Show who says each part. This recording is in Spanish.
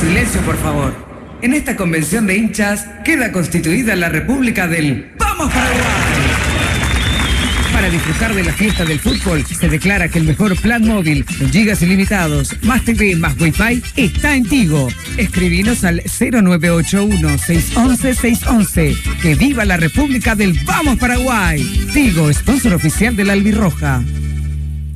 Speaker 1: Silencio, por favor. En esta convención de hinchas queda constituida la República del ¡Vamos Paraguay! Para disfrutar de la fiesta del fútbol, se declara que el mejor plan móvil, con gigas ilimitados, más TV, más Wi-Fi, está en Tigo. Escribinos al 0981-611-611. ¡Que viva la República del Vamos Paraguay! Tigo, sponsor oficial de la Albirroja.